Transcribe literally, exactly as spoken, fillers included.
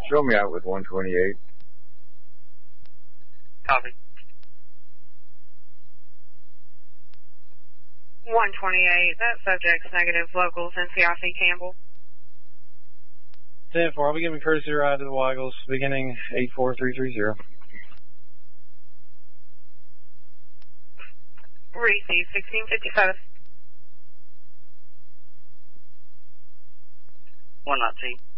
Show me out with one twenty-eight. Copy. one twenty-eight, that subject's negative, locals, N C I C Campbell. ten four, I'll be giving courtesy ride to the Weigels, beginning eight four three three zero. Receive sixteen fifty-seven. one nineteen.